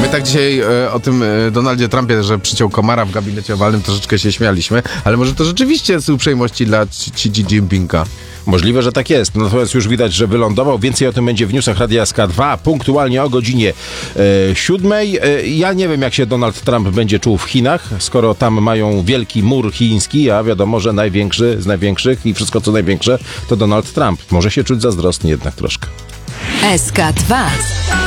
My tak dzisiaj o tym Donaldzie Trumpie, że przyciął komara w gabinecie owalnym, troszeczkę się śmialiśmy, ale może to rzeczywiście z uprzejmości dla Xi Jinpinga. Możliwe, że tak jest. Natomiast już widać, że wylądował. Więcej o tym będzie w newsach Radia SK2 punktualnie o godzinie 7. Ja nie wiem, jak się Donald Trump będzie czuł w Chinach, skoro tam mają wielki mur chiński, a wiadomo, że największy z największych i wszystko co największe to Donald Trump. Może się czuć zazdrosny jednak troszkę. SK2